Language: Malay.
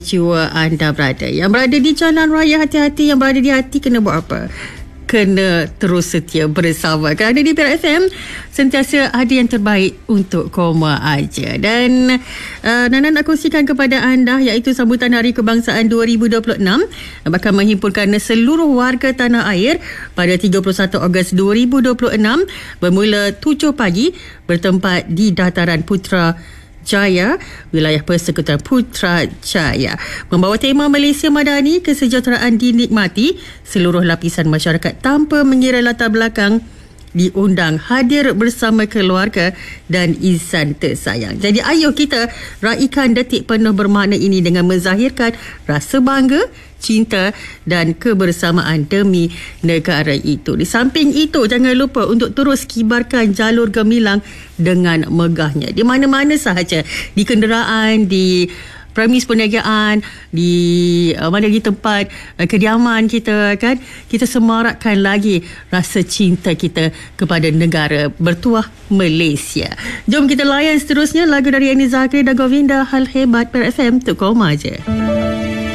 Jiwa anda berada. Yang berada di jalan raya, hati-hati. Yang berada di hati kena buat apa? Kena terus setia bersama. Kerana di Perak FM sentiasa ada yang terbaik untuk koma aja. Dan Nana nak kongsikan kepada anda iaitu sambutan Hari Kebangsaan 2026 bakal menghimpunkan seluruh warga tanah air pada 31 Ogos 2026 bermula 7 pagi bertempat di Dataran Putrajaya, wilayah Persekutuan Putrajaya, membawa tema Malaysia Madani, kesejahteraan dinikmati. Seluruh lapisan masyarakat tanpa mengira latar belakang diundang hadir bersama keluarga dan insan tersayang. Jadi ayo kita raikan detik penuh bermakna ini dengan menzahirkan rasa bangga, cinta dan kebersamaan demi negara itu. Di samping itu, jangan lupa untuk terus kibarkan jalur gemilang dengan megahnya di mana-mana sahaja, di kenderaan, di premis perniagaan, di mana lagi tempat kediaman kita, kan, kita semarakkan lagi rasa cinta kita kepada negara bertuah Malaysia. Jom kita layan seterusnya lagu dari Annie Zakri dan Govinda, Hal Hebat. Perak FM, untuk koma je.